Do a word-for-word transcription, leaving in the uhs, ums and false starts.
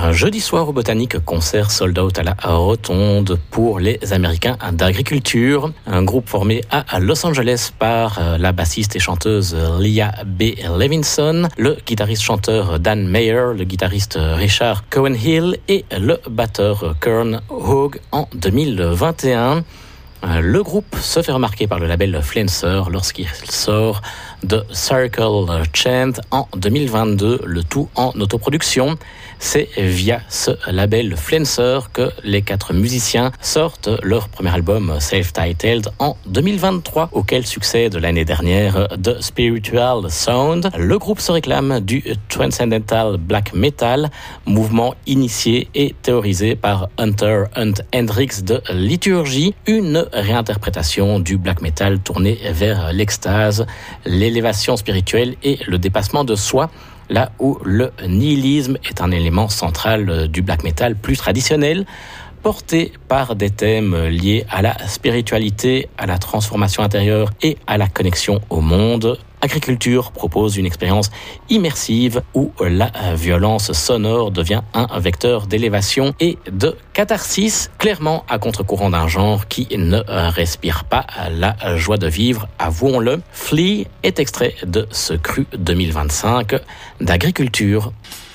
Un jeudi soir au Botanique, concert sold out à la Rotonde pour les Américains d'agriculture. Un groupe formé à Los Angeles par la bassiste et chanteuse Leah B. Levinson, le guitariste-chanteur Dan Mayer, le guitariste Richard Cohen-Hill et le batteur Kern Hogue en deux mille vingt et un. Le groupe se fait remarquer par le label Flenser lorsqu'il sort The Circle Chant en deux mille vingt-deux, le tout en autoproduction. C'est via ce label Flenser que les quatre musiciens sortent leur premier album self-titled en deux mille vingt-trois, auquel succède l'année dernière The Spiritual Sound. Le groupe se réclame du Transcendental Black Metal, mouvement initié et théorisé par Hunter Hunt Hendrix de Liturgie, une réinterprétation du black metal tournée vers l'extase, l'élévation spirituelle et le dépassement de soi, là où le nihilisme est un élément central du black metal plus traditionnel, porté par des thèmes liés à la spiritualité, à la transformation intérieure et à la connexion au monde. Agriculture propose une expérience immersive où la violence sonore devient un vecteur d'élévation et de catharsis, clairement à contre-courant d'un genre qui ne respire pas la joie de vivre, avouons-le. Flea est extrait de ce cru deux mille vingt-cinq d'Agriculture.